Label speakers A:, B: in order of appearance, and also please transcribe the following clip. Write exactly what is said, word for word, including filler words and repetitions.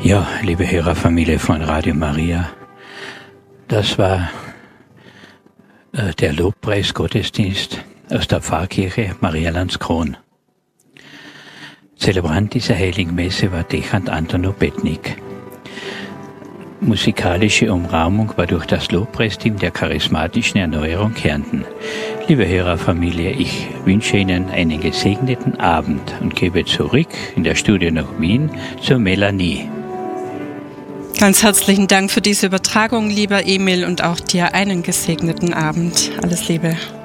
A: Ja, liebe Hörerfamilie von Radio Maria, das war äh, der Lobpreisgottesdienst aus der Pfarrkirche Marialandskron. Zelebrant dieser heiligen Messe war Dechant Anton Obetnik. Musikalische Umrahmung war durch das Lobpreisteam der charismatischen Erneuerung Kärnten. Liebe Hörerfamilie, ich wünsche Ihnen einen gesegneten Abend und gebe zurück in der Studio nach Wien zur Melanie.
B: Ganz herzlichen Dank für diese Übertragung, lieber Emil, und auch dir einen gesegneten Abend. Alles Liebe.